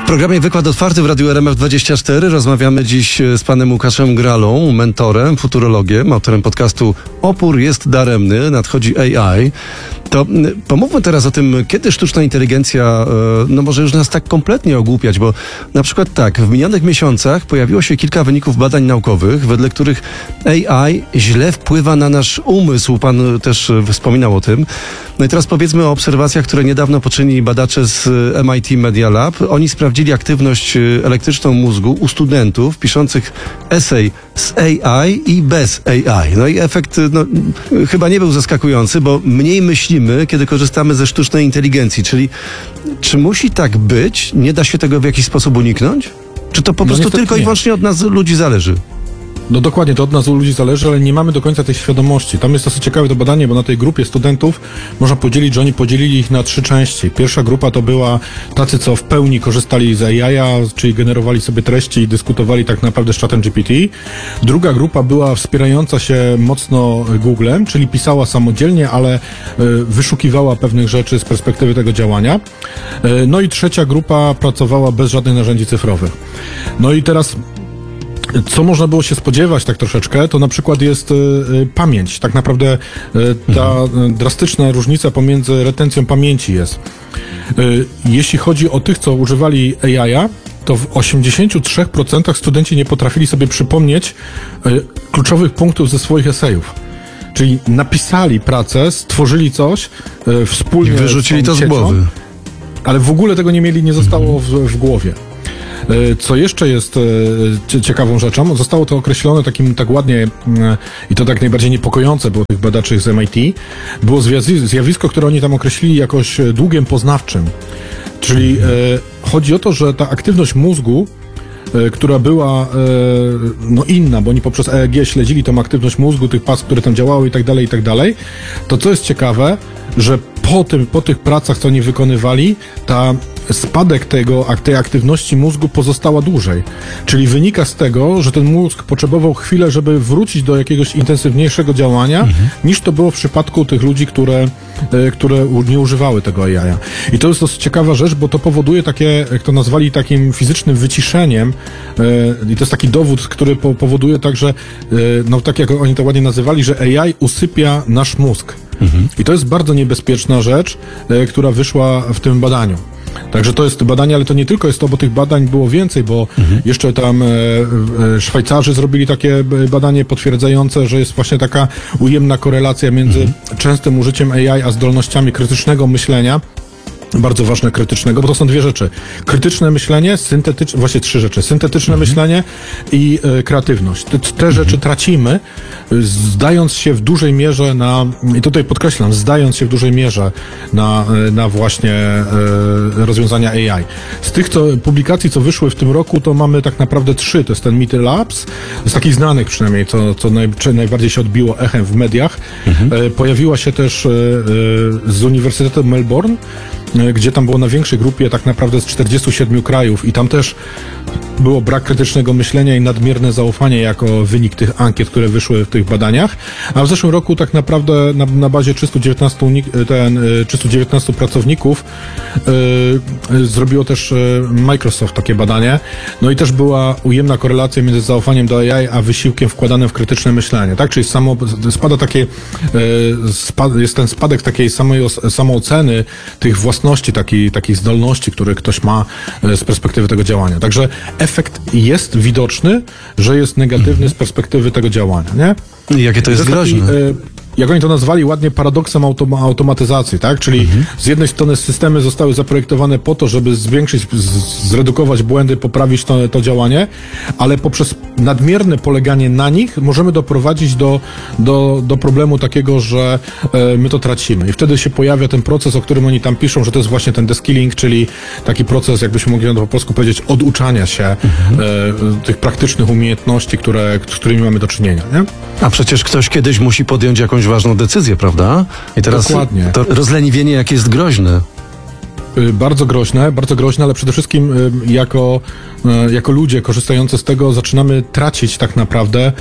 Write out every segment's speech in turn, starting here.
programie Wykład Otwarty w Radiu RMF24 rozmawiamy dziś z panem Łukaszem Gralą, mentorem, futurologiem, autorem podcastu Opór jest daremny, nadchodzi AI. To pomówmy teraz o tym, kiedy sztuczna inteligencja może już nas tak kompletnie ogłupiać, bo na przykład tak, w minionych miesiącach pojawiło się kilka wyników badań naukowych, wedle których AI źle wpływa na nasz umysł. Pan też wspominał o tym. No i teraz powiedzmy o obserwacjach, które niedawno poczynili badacze z MIT Media Lab. Oni sprawdzili aktywność elektryczną mózgu u studentów piszących esej z AI i bez AI. No i efekt chyba nie był zaskakujący, bo mniej myślimy, kiedy korzystamy ze sztucznej inteligencji. Czyli czy musi tak być? Nie da się tego w jakiś sposób uniknąć? Czy to po prostu tylko i wyłącznie od nas ludzi zależy? No dokładnie, to od nas ludzi zależy, ale nie mamy do końca tej świadomości. Tam jest dosyć ciekawe to badanie, bo na tej grupie studentów można podzielić, że oni podzielili ich na 3 części. Pierwsza grupa to była tacy, co w pełni korzystali z AI, czyli generowali sobie treści i dyskutowali tak naprawdę z czatem GPT. Druga grupa była wspierająca się mocno Googlem, czyli pisała samodzielnie, ale wyszukiwała pewnych rzeczy z perspektywy tego działania. No i trzecia grupa pracowała bez żadnych narzędzi cyfrowych. No i teraz co można było się spodziewać tak troszeczkę, to na przykład jest pamięć. Tak naprawdę ta drastyczna różnica pomiędzy retencją pamięci jest. Jeśli chodzi o tych, co używali AI, to w 83% studenci nie potrafili sobie przypomnieć kluczowych punktów ze swoich esejów. Czyli napisali pracę, stworzyli coś wspólnie. I wyrzucili to z głowy. Ale w ogóle tego nie mieli, nie zostało w głowie. Co jeszcze jest ciekawą rzeczą, zostało to określone takim tak ładnie i to tak najbardziej niepokojące było tych badaczy z MIT, było zjawisko, które oni tam określili jakoś długiem poznawczym. Czyli chodzi o to, że ta aktywność mózgu, która była inna, bo oni poprzez EEG śledzili tą aktywność mózgu, tych pas, które tam działały i tak dalej, to co jest ciekawe, że po tych pracach, co oni wykonywali, spadek tej aktywności mózgu pozostała dłużej. Czyli wynika z tego, że ten mózg potrzebował chwilę, żeby wrócić do jakiegoś intensywniejszego działania, niż to było w przypadku tych ludzi, które nie używały tego AI. I to jest dosyć ciekawa rzecz, bo to powoduje takie, jak to nazwali, takim fizycznym wyciszeniem, i to jest taki dowód, który powoduje także, tak jak oni to ładnie nazywali, że AI usypia nasz mózg. I to jest bardzo niebezpieczna rzecz, która wyszła w tym badaniu. Także to jest badanie, ale to nie tylko jest to, bo tych badań było więcej, bo jeszcze tam Szwajcarzy zrobili takie badanie potwierdzające, że jest właśnie taka ujemna korelacja między częstym użyciem AI a zdolnościami krytycznego myślenia. Bardzo ważne krytycznego, bo to są 2 rzeczy. Krytyczne myślenie, właśnie 3 rzeczy. Syntetyczne myślenie i kreatywność. Te rzeczy tracimy, zdając się w dużej mierze i tutaj podkreślam, zdając się w dużej mierze na właśnie rozwiązania AI. Z tych publikacji, co wyszły w tym roku, to mamy tak naprawdę 3. To jest ten MIT Labs, z takich znanych przynajmniej, co najbardziej się odbiło echem w mediach. Pojawiła się też z Uniwersytetu Melbourne, gdzie tam było na większej grupie tak naprawdę z 47 krajów i tam też było brak krytycznego myślenia i nadmierne zaufanie jako wynik tych ankiet, które wyszły w tych badaniach. A w zeszłym roku tak naprawdę na bazie 319 pracowników zrobiło też Microsoft takie badanie. No i też była ujemna korelacja między zaufaniem do AI a wysiłkiem wkładanym w krytyczne myślenie. Tak? Czyli jest ten spadek takiej samooceny tych własności, takich zdolności, które ktoś ma z perspektywy tego działania. Także efekt jest widoczny, że jest negatywny z perspektywy tego działania, nie? I jakie to jest groźne. Jak oni to nazwali ładnie, paradoksem automatyzacji, tak? Czyli z jednej strony systemy zostały zaprojektowane po to, żeby zredukować błędy, poprawić to działanie, ale poprzez nadmierne poleganie na nich możemy doprowadzić do problemu takiego, że my to tracimy. I wtedy się pojawia ten proces, o którym oni tam piszą, że to jest właśnie ten deskilling, czyli taki proces, jakbyśmy mogli po polsku powiedzieć, oduczania się tych praktycznych umiejętności, z którymi mamy do czynienia, nie? A przecież ktoś kiedyś musi podjąć jakąś ważną decyzję, prawda? I teraz dokładnie. To rozleniwienie jakie jest groźne. Bardzo groźne, ale przede wszystkim jako ludzie korzystający z tego zaczynamy tracić tak naprawdę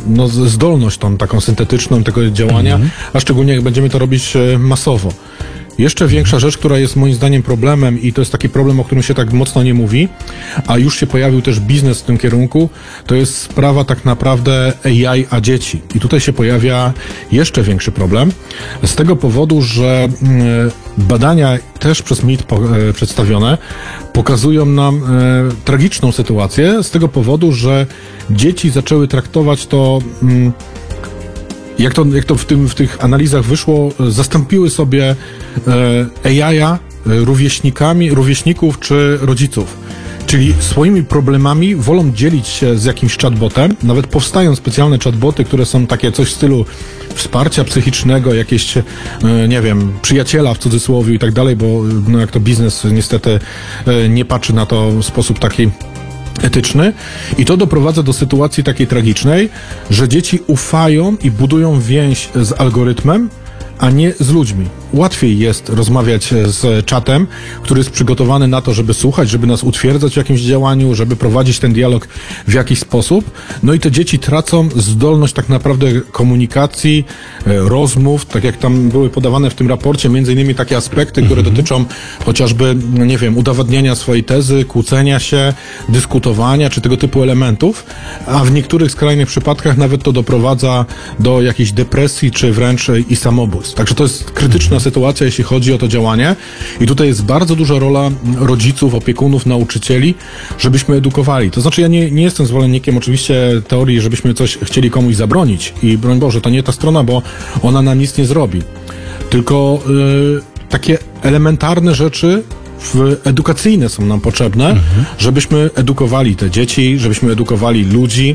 zdolność tą taką syntetyczną tego działania, a szczególnie jak będziemy to robić masowo. Jeszcze większa rzecz, która jest moim zdaniem problemem i to jest taki problem, o którym się tak mocno nie mówi, a już się pojawił też biznes w tym kierunku, to jest sprawa tak naprawdę AI a dzieci. I tutaj się pojawia jeszcze większy problem z tego powodu, że badania też przez MIT przedstawione pokazują nam tragiczną sytuację z tego powodu, że dzieci zaczęły traktować to jak to w tych analizach wyszło, zastąpiły sobie AI-a rówieśników czy rodziców. Czyli swoimi problemami wolą dzielić się z jakimś chatbotem. Nawet powstają specjalne chatboty, które są takie coś w stylu wsparcia psychicznego, jakieś, nie wiem, przyjaciela w cudzysłowie i tak dalej, bo no jak to biznes niestety nie patrzy na to w sposób taki etyczny i to doprowadza do sytuacji takiej tragicznej, że dzieci ufają i budują więź z algorytmem, a nie z ludźmi. Łatwiej jest rozmawiać z czatem, który jest przygotowany na to, żeby słuchać, żeby nas utwierdzać w jakimś działaniu, żeby prowadzić ten dialog w jakiś sposób. No i te dzieci tracą zdolność tak naprawdę komunikacji, rozmów, tak jak tam były podawane w tym raporcie, między innymi takie aspekty, które dotyczą chociażby, nie wiem, udowadniania swojej tezy, kłócenia się, dyskutowania, czy tego typu elementów, a w niektórych skrajnych przypadkach nawet to doprowadza do jakiejś depresji, czy wręcz i samobójstw. Także to jest krytyczna sytuacja, jeśli chodzi o to działanie i tutaj jest bardzo duża rola rodziców, opiekunów, nauczycieli, żebyśmy edukowali. To znaczy ja nie jestem zwolennikiem oczywiście teorii, żebyśmy coś chcieli komuś zabronić i broń Boże, to nie ta strona, bo ona nam nic nie zrobi. Tylko takie elementarne rzeczy edukacyjne są nam potrzebne, żebyśmy edukowali te dzieci, żebyśmy edukowali ludzi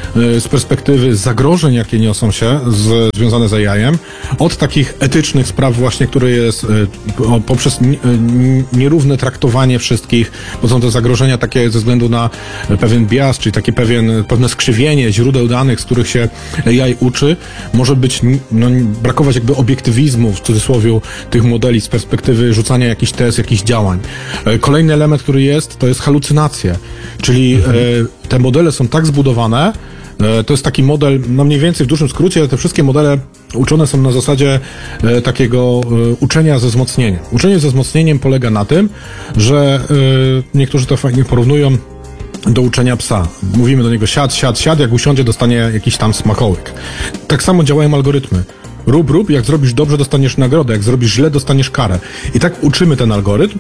z perspektywy zagrożeń, jakie niosą się związane z AI-em, od takich etycznych spraw właśnie, które jest poprzez nierówne traktowanie wszystkich, bo są to zagrożenia takie ze względu na pewien bias, czyli takie pewne skrzywienie źródeł danych, z których się AI uczy, może być, brakować jakby obiektywizmu, w cudzysłowie, tych modeli z perspektywy rzucania jakichś tez, jakichś działań. Kolejny element, który jest, to jest halucynacje, czyli te modele są tak zbudowane, to jest taki model, no mniej więcej w dużym skrócie, te wszystkie modele uczone są na zasadzie takiego uczenia ze wzmocnieniem. Uczenie ze wzmocnieniem polega na tym, że niektórzy to fajnie porównują do uczenia psa. Mówimy do niego siad, jak usiądzie, dostanie jakiś tam smakołyk. Tak samo działają algorytmy. Rób, jak zrobisz dobrze, dostaniesz nagrodę, jak zrobisz źle, dostaniesz karę. I tak uczymy ten algorytm.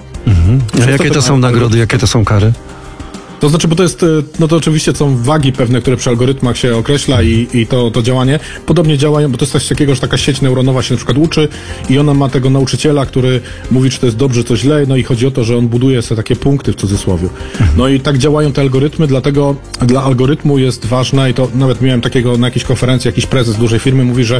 A jakie to są nagrody, jakie to są kary? To znaczy, bo to jest, no to oczywiście są wagi pewne, które przy algorytmach się określa i to działanie. Podobnie działają, bo to jest coś takiego, że taka sieć neuronowa się na przykład uczy i ona ma tego nauczyciela, który mówi, czy to jest dobrze, co źle, no i chodzi o to, że on buduje sobie takie punkty w cudzysłowie. No i tak działają te algorytmy, dlatego dla algorytmu jest ważne i to nawet miałem takiego na jakiejś konferencji, jakiś prezes dużej firmy mówi, że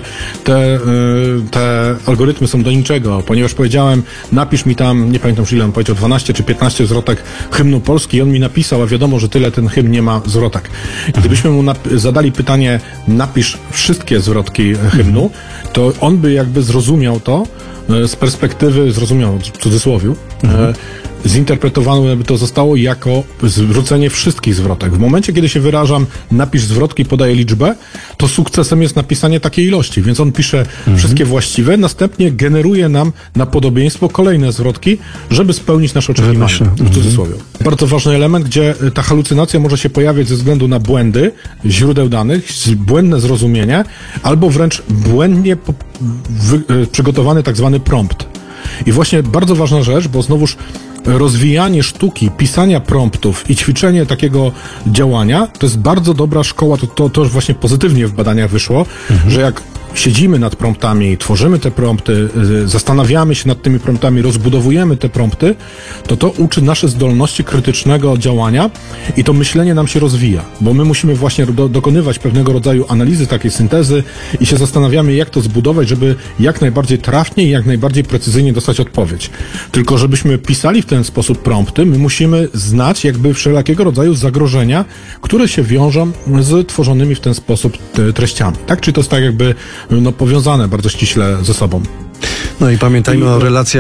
te algorytmy są do niczego, ponieważ powiedziałem, napisz mi tam, nie pamiętam ile on powiedział, 12 czy 15 zwrotek hymnu Polski i on mi napisał, a wiadomo, że tyle ten hymn nie ma zwrotek. Gdybyśmy mu zadali pytanie, napisz wszystkie zwrotki hymnu, to on by jakby zrozumiał to z perspektywy, zrozumiał w cudzysłowiu, zinterpretowane by to zostało jako zwrócenie wszystkich zwrotek. W momencie, kiedy się wyrażam, napisz zwrotki i podaję liczbę, to sukcesem jest napisanie takiej ilości, więc on pisze wszystkie właściwe, następnie generuje nam na podobieństwo kolejne zwrotki, żeby spełnić nasze oczekiwania, w cudzysłowie. Bardzo ważny element, gdzie ta halucynacja może się pojawiać ze względu na błędy źródeł danych, błędne zrozumienie, albo wręcz błędnie przygotowany tak zwany prompt. I właśnie bardzo ważna rzecz, bo znowuż rozwijanie sztuki, pisania promptów i ćwiczenie takiego działania, to jest bardzo dobra szkoła, to już właśnie pozytywnie w badaniach wyszło, że jak siedzimy nad promptami, tworzymy te prompty, zastanawiamy się nad tymi promptami, rozbudowujemy te prompty, to uczy nasze zdolności krytycznego działania i to myślenie nam się rozwija, bo my musimy właśnie dokonywać pewnego rodzaju analizy, takiej syntezy i się zastanawiamy, jak to zbudować, żeby jak najbardziej trafnie i jak najbardziej precyzyjnie dostać odpowiedź. Tylko żebyśmy pisali w ten sposób prompty, my musimy znać jakby wszelakiego rodzaju zagrożenia, które się wiążą z tworzonymi w ten sposób treściami. Tak? Czyli to jest tak jakby powiązane bardzo ściśle ze sobą. No i pamiętajmy o relacjach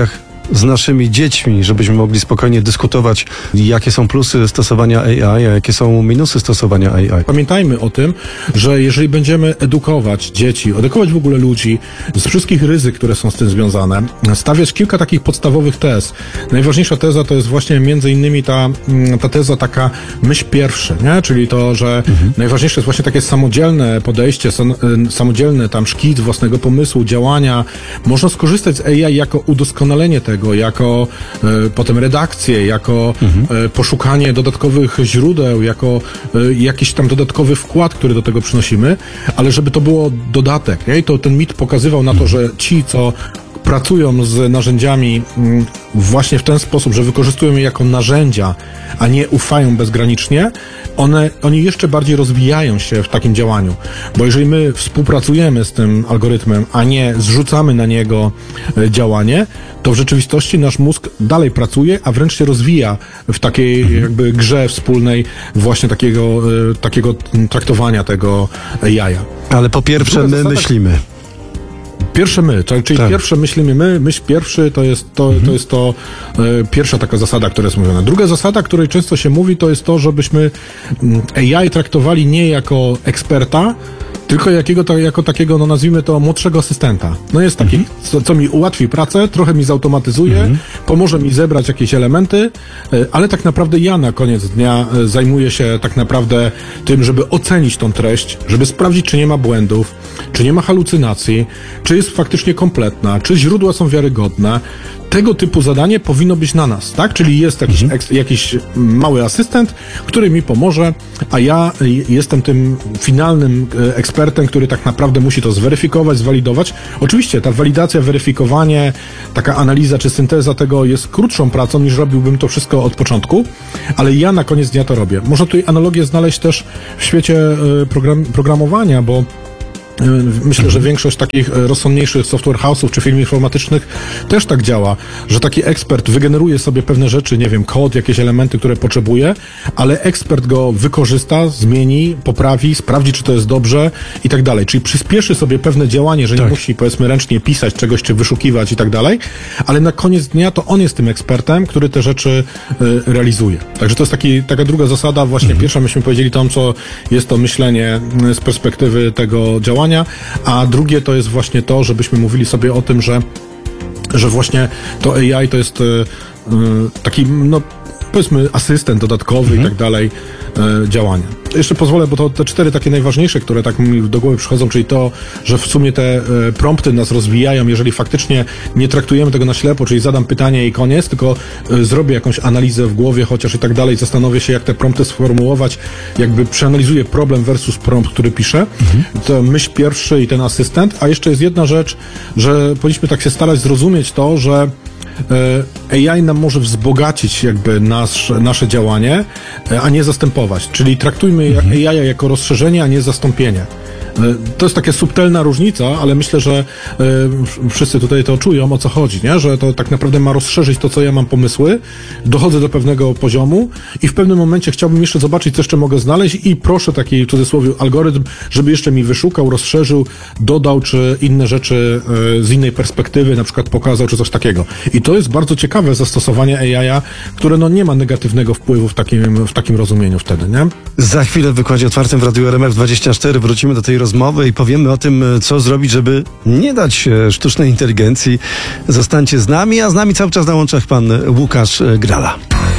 z naszymi dziećmi, żebyśmy mogli spokojnie dyskutować, jakie są plusy stosowania AI, a jakie są minusy stosowania AI. Pamiętajmy o tym, że jeżeli będziemy edukować dzieci, edukować w ogóle ludzi z wszystkich ryzyk, które są z tym związane, stawiać kilka takich podstawowych tez. Najważniejsza teza to jest właśnie między innymi ta teza taka myśl pierwszy, nie? Czyli to, że najważniejsze jest właśnie takie samodzielne podejście, samodzielny tam szkic własnego pomysłu, działania. Można skorzystać z AI jako udoskonalenie tego, jako potem redakcję, jako poszukanie dodatkowych źródeł, jako jakiś tam dodatkowy wkład, który do tego przynosimy, ale żeby to było dodatek, nie? I to ten mit pokazywał na to, że ci, co pracują z narzędziami właśnie w ten sposób, że wykorzystują je jako narzędzia, a nie ufają bezgranicznie, oni jeszcze bardziej rozwijają się w takim działaniu. Bo jeżeli my współpracujemy z tym algorytmem, a nie zrzucamy na niego działanie, to w rzeczywistości nasz mózg dalej pracuje, a wręcz się rozwija w takiej jakby grze wspólnej właśnie takiego traktowania tego AI-a. Ale po pierwsze my myślimy. Pierwsze my, czyli Tak. pierwsze myślimy my, myśl pierwszy to jest pierwsza taka zasada, która jest mówiona. Druga zasada, której często się mówi, to jest to, żebyśmy AI traktowali nie jako eksperta, tylko jako takiego, no nazwijmy to, młodszego asystenta. No jest taki, co mi ułatwi pracę, trochę mi zautomatyzuje, pomoże mi zebrać jakieś elementy, ale tak naprawdę ja na koniec dnia zajmuję się tak naprawdę tym, żeby ocenić tą treść, żeby sprawdzić, czy nie ma błędów, czy nie ma halucynacji, czy jest faktycznie kompletna, czy źródła są wiarygodne. Tego typu zadanie powinno być na nas, tak? Czyli jest jakiś mały asystent, który mi pomoże, a ja jestem tym finalnym ekspertem, który tak naprawdę musi to zweryfikować, zwalidować. Oczywiście ta walidacja, weryfikowanie, taka analiza czy synteza tego jest krótszą pracą, niż robiłbym to wszystko od początku, ale ja na koniec dnia to robię. Można tutaj analogię znaleźć też w świecie programowania, bo myślę, że większość takich rozsądniejszych software house'ów czy firm informatycznych też tak działa, że taki ekspert wygeneruje sobie pewne rzeczy, nie wiem, kod, jakieś elementy, które potrzebuje, ale ekspert go wykorzysta, zmieni, poprawi, sprawdzi, czy to jest dobrze i tak dalej. Czyli przyspieszy sobie pewne działanie, że nie musi, powiedzmy, ręcznie pisać czegoś, czy wyszukiwać i tak dalej, ale na koniec dnia to on jest tym ekspertem, który te rzeczy realizuje. Także to jest taka druga zasada, właśnie pierwsza myśmy powiedzieli tam, co jest to myślenie z perspektywy tego działania, a drugie to jest właśnie to, żebyśmy mówili sobie o tym, że właśnie to AI to jest taki, no powiedzmy, asystent dodatkowy i tak dalej działania. Jeszcze pozwolę, bo to te 4 takie najważniejsze, które tak mi do głowy przychodzą, czyli to, że w sumie te prompty nas rozwijają, jeżeli faktycznie nie traktujemy tego na ślepo, czyli zadam pytanie i koniec, tylko zrobię jakąś analizę w głowie chociaż i tak dalej, zastanowię się, jak te prompty sformułować, jakby przeanalizuję problem versus prompt, który piszę. To myśl pierwszy i ten asystent, a jeszcze jest jedna rzecz, że powinniśmy tak się starać zrozumieć to, że AI nam może wzbogacić jakby nasze działanie, a nie zastępować. Czyli traktujmy AI jako rozszerzenie, a nie zastąpienie. To jest taka subtelna różnica, ale myślę, że wszyscy tutaj to czują, o co chodzi, nie? Że to tak naprawdę ma rozszerzyć to, co ja mam pomysły, dochodzę do pewnego poziomu i w pewnym momencie chciałbym jeszcze zobaczyć, co jeszcze mogę znaleźć i proszę taki, w cudzysłowie, algorytm, żeby jeszcze mi wyszukał, rozszerzył, dodał, czy inne rzeczy z innej perspektywy, na przykład pokazał, czy coś takiego. I to jest bardzo ciekawe zastosowanie AI, które no nie ma negatywnego wpływu w takim rozumieniu wtedy, nie? Za chwilę w wykładzie otwartym w Radiu RMF24 wrócimy do tej rozmowy i powiemy o tym, co zrobić, żeby nie dać się sztucznej inteligencji. Zostańcie z nami, a z nami cały czas na łączach pan Łukasz Grala.